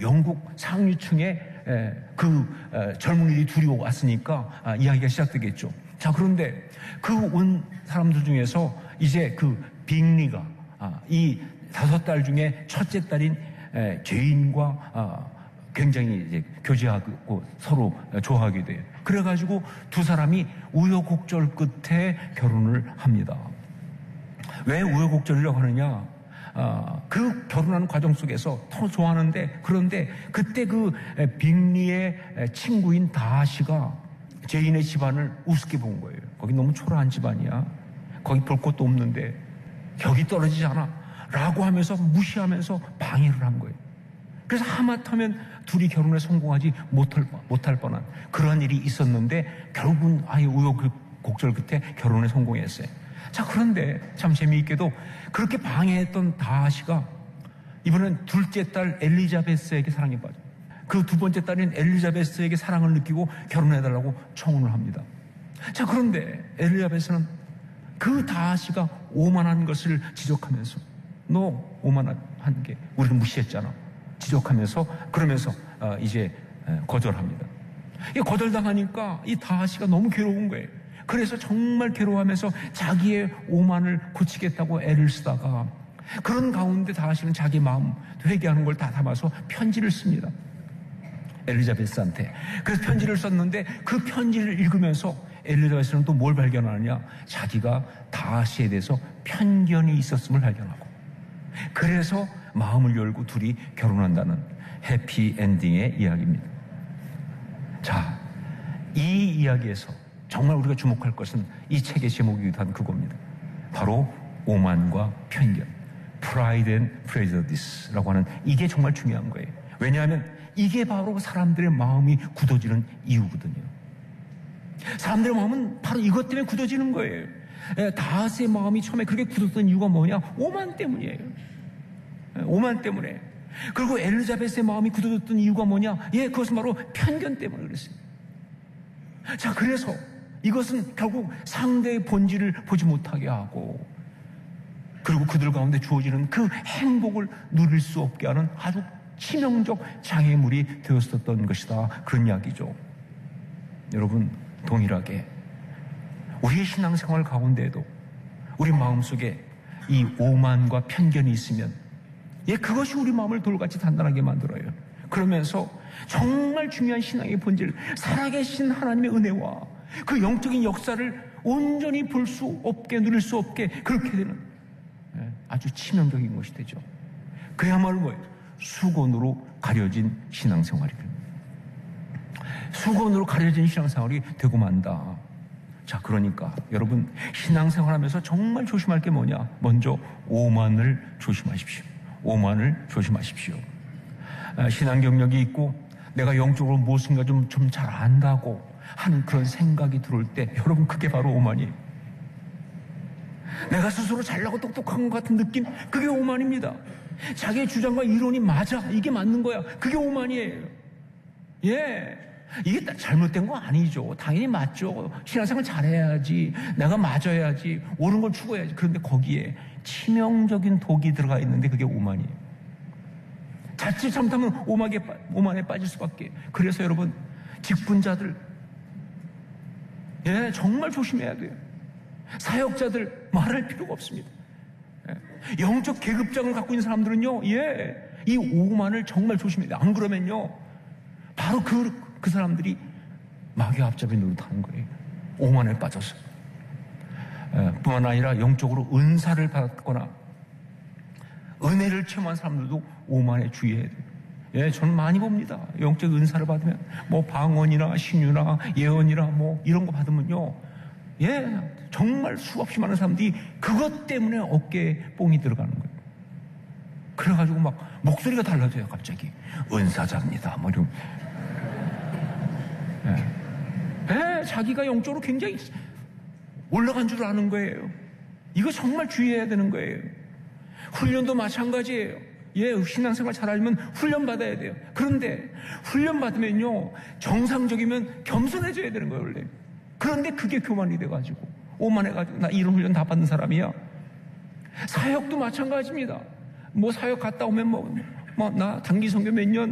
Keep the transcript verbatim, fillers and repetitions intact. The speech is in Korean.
영국 상류층의 그 젊은이들이 둘이 왔으니까 이야기가 시작되겠죠. 자, 그런데 그 온 사람들 중에서 이제 그 빅리가 이 다섯 딸 중에 첫째 딸인 제인과 굉장히 이제 교제하고 서로 좋아하게 돼요. 그래가지고 두 사람이 우여곡절 끝에 결혼을 합니다. 왜 우여곡절이라고 하느냐? 아, 그 결혼하는 과정 속에서 더 좋아하는데, 그런데 그때 그 빅리의 친구인 다하시가 제인의 집안을 우습게 본 거예요. 거기 너무 초라한 집안이야. 거기 볼 것도 없는데 격이 떨어지지 않아 라고 하면서 무시하면서 방해를 한 거예요. 그래서 하마터면 둘이 결혼에 성공하지 못할, 못할 뻔한 그런 일이 있었는데 결국은 아예 우여곡절 끝에 결혼에 성공했어요. 자, 그런데 참 재미있게도 그렇게 방해했던 다하시가 이번엔 둘째 딸 엘리자베스에게 사랑에 빠져요. 그 두 번째 딸인 엘리자베스에게 사랑을 느끼고 결혼해달라고 청혼을 합니다. 자, 그런데 엘리자베스는 그 다하시가 오만한 것을 지적하면서 너 오만한 게 우리를 무시했잖아 지적하면서 그러면서 어, 이제 거절합니다. 이 거절당하니까 이 다하시가 너무 괴로운 거예요. 그래서 정말 괴로워하면서 자기의 오만을 고치겠다고 애를 쓰다가 그런 가운데 다하시는 자기 마음 회개하는 걸 다 담아서 편지를 씁니다. 엘리자베스한테. 그래서 편지를 썼는데 그 편지를 읽으면서 엘리자베스는 또 뭘 발견하느냐? 자기가 다하시에 대해서 편견이 있었음을 발견하고 그래서 마음을 열고 둘이 결혼한다는 해피엔딩의 이야기입니다. 자, 이 이야기에서 정말 우리가 주목할 것은 이 책의 제목이기도 한 그겁니다. 바로 오만과 편견, Pride and Prejudice라고 하는 이게 정말 중요한 거예요. 왜냐하면 이게 바로 사람들의 마음이 굳어지는 이유거든요. 사람들의 마음은 바로 이것 때문에 굳어지는 거예요. 다하스의 마음이 처음에 그렇게 굳었던 이유가 뭐냐? 오만 때문이에요. 오만 때문에. 그리고 엘리자베스의 마음이 굳어졌던 이유가 뭐냐? 예, 그것은 바로 편견 때문에 그랬어요. 자, 그래서 이것은 결국 상대의 본질을 보지 못하게 하고 그리고 그들 가운데 주어지는 그 행복을 누릴 수 없게 하는 아주 치명적 장애물이 되었었던 것이다. 그런 이야기죠. 여러분, 동일하게 우리의 신앙생활 가운데에도 우리 마음속에 이 오만과 편견이 있으면 예, 그것이 우리 마음을 돌같이 단단하게 만들어요. 그러면서 정말 중요한 신앙의 본질, 살아계신 하나님의 은혜와 그 영적인 역사를 온전히 볼 수 없게, 누릴 수 없게 그렇게 되는 아주 치명적인 것이 되죠. 그야말로 뭐예요? 수건으로 가려진 신앙생활이에요. 수건으로 가려진 신앙생활이 되고 만다. 자, 그러니까 여러분 신앙생활하면서 정말 조심할 게 뭐냐? 먼저 오만을 조심하십시오. 오만을 조심하십시오. 신앙 경력이 있고 내가 영적으로 무엇인가 좀 좀 잘 안다고 하는 그런 생각이 들어올 때 여러분 그게 바로 오만이에요. 내가 스스로 잘나고 똑똑한 것 같은 느낌, 그게 오만입니다. 자기의 주장과 이론이 맞아, 이게 맞는 거야, 그게 오만이에요. 예, 이게 잘못된 거 아니죠. 당연히 맞죠. 신앙생활 잘해야지, 내가 맞아야지, 옳은 걸 추구해야지. 그런데 거기에 치명적인 독이 들어가 있는데 그게 오만이에요. 자칫 잘못하면 오만에, 오만에 빠질 수밖에. 그래서 여러분 직분자들, 예, 정말 조심해야 돼요. 사역자들 말할 필요가 없습니다. 영적 계급장을 갖고 있는 사람들은요, 예, 이 오만을 정말 조심해야 돼요. 안 그러면요, 바로 그, 그 사람들이 마귀 앞잡이 노릇하는 거예요. 오만에 빠져서. 예, 뿐만 아니라 영적으로 은사를 받았거나 은혜를 체험한 사람들도 오만에 주의해야 돼요. 예, 저는 많이 봅니다. 영적 은사를 받으면 뭐 방언이나 신유나 예언이나 뭐 이런 거 받으면요, 예, 정말 수없이 많은 사람들이 그것 때문에 어깨에 뽕이 들어가는 거예요. 그래가지고 막 목소리가 달라져요, 갑자기. 은사자입니다. 뭐 이런. 예. 예, 자기가 영적으로 굉장히 올라간 줄 아는 거예요. 이거 정말 주의해야 되는 거예요. 훈련도 마찬가지예요. 예, 신앙생활 잘 알면 훈련 받아야 돼요. 그런데 훈련 받으면요, 정상적이면 겸손해져야 되는 거예요, 원래. 그런데 그게 교만이 돼가지고 오만해가지고 나 이런 훈련 다 받는 사람이야. 사역도 마찬가지입니다. 뭐 사역 갔다 오면 뭐 뭐 나 단기 선교 몇 년